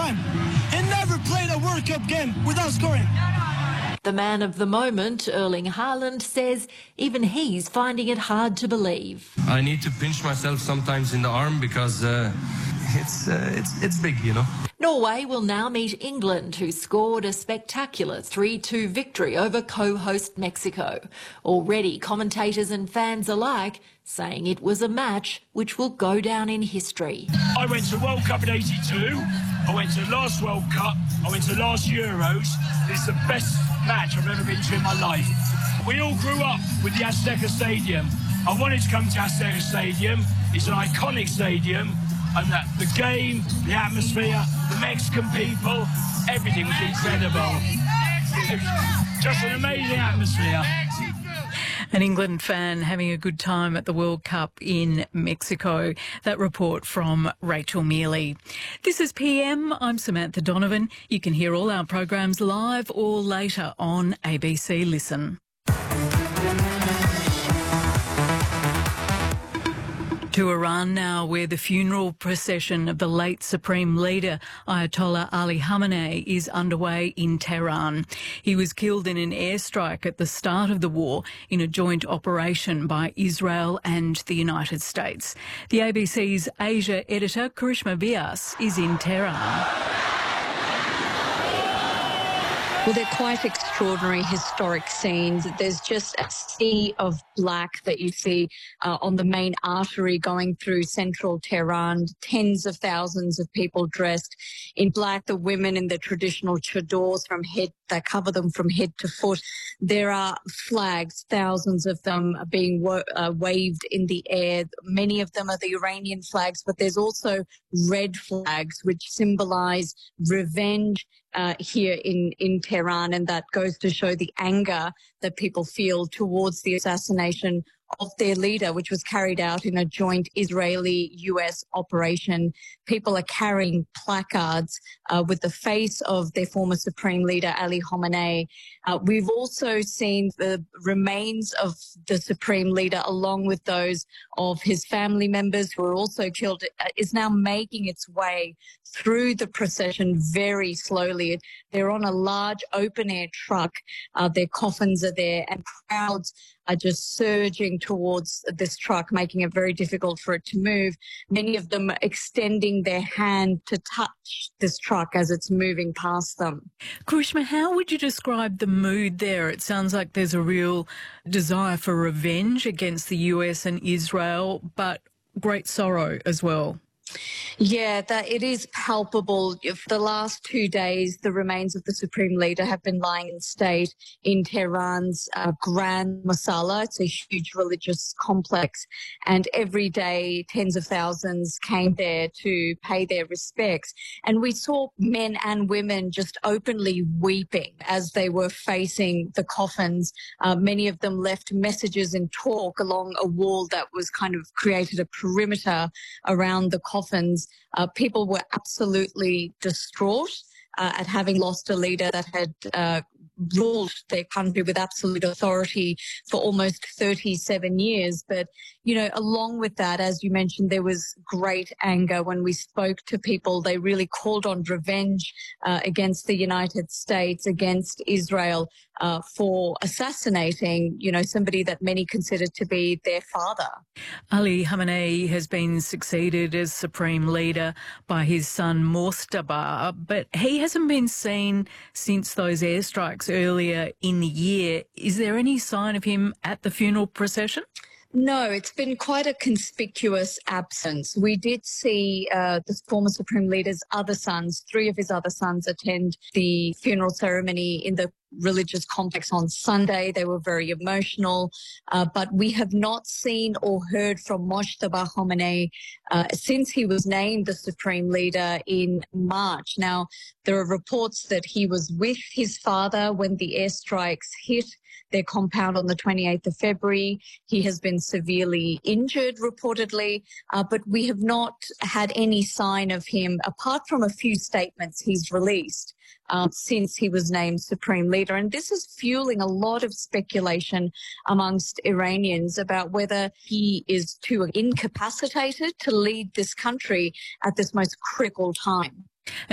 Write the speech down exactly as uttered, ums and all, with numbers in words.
time. He never played a World Cup game without scoring. The man of the moment, Erling Haaland, says even he's finding it hard to believe. I need to pinch myself sometimes in the arm because uh, it's, uh, it's, it's big, you know. Norway will now meet England, who scored a spectacular three two victory over co-host Mexico. Already, commentators and fans alike saying it was a match which will go down in history. I went to World Cup in eighty-two, I went to last World Cup, I went to last Euros. It's the best match I've ever been to in my life. We all grew up with the Azteca Stadium. I wanted to come to Azteca Stadium. It's an iconic stadium. And that the game, the atmosphere, the Mexican people, everything was incredible. It was just an amazing atmosphere. An England fan having a good time at the World Cup in Mexico. That report from Rachel Mealy. This is P M. I'm Samantha Donovan. You can hear all our programs live or later on A B C Listen. To Iran now, where the funeral procession of the late Supreme Leader Ayatollah Ali Khamenei is underway in Tehran. He was killed in an airstrike at the start of the war in a joint operation by Israel and the United States. The A B C's Asia editor, Karishma Vyas, is in Tehran. Well, they're quite extraordinary historic scenes. There's just a sea of black that you see uh, on the main artery going through central Tehran. Tens of thousands of people dressed in black, the women in their traditional chadors from head, that cover them from head to foot. There are flags, thousands of them are being wa- uh, waved in the air. Many of them are the Iranian flags, but there's also red flags which symbolize revenge Uh, here in, in Tehran, and that goes to show the anger that people feel towards the assassination of their leader, which was carried out in a joint Israeli-U S operation. People are carrying placards uh, with the face of their former Supreme Leader, Ali Khamenei. Uh, we've also seen the remains of the Supreme Leader, along with those of his family members who were also killed, uh, is now making its way through the procession very slowly. They're on a large open-air truck. Uh, their coffins are there, and crowds are just surging towards this truck, making it very difficult for it to move. Many of them are extending their hand to touch this truck as it's moving past them. Karishma, how would you describe the mood there? It sounds like there's a real desire for revenge against the U S and Israel, but great sorrow as well. Yeah, that it is palpable. For the last two days, the remains of the Supreme Leader have been lying in state in Tehran's uh, Grand Masala. It's a huge religious complex, and every day tens of thousands came there to pay their respects. And we saw men and women just openly weeping as they were facing the coffins. Uh, many of them left messages and talk along a wall that was kind of created a perimeter around the coffins. Uh, people were absolutely distraught uh, at having lost a leader that had uh, ruled their country with absolute authority for almost thirty-seven years. But, you know, along with that, as you mentioned, there was great anger when we spoke to people. They really called on revenge uh, against the United States, against Israel, uh, for assassinating, you know, somebody that many considered to be their father. Ali Khamenei has been succeeded as Supreme Leader by his son Moshtaba, but he hasn't been seen since those airstrikes earlier in the year. Is there any sign of him at the funeral procession? No, it's been quite a conspicuous absence. We did see uh, the former Supreme Leader's other sons, three of his other sons, attend the funeral ceremony in the religious complex on Sunday. They were very emotional, uh, but we have not seen or heard from Moshtaba Khamenei uh, since he was named the Supreme Leader in March. Now, there are reports that he was with his father when the airstrikes hit their compound on the twenty-eighth of February. He has been severely injured, reportedly, uh, but we have not had any sign of him, apart from a few statements he's released uh, since he was named Supreme Leader. And this is fueling a lot of speculation amongst Iranians about whether he is too incapacitated to lead this country at this most critical time.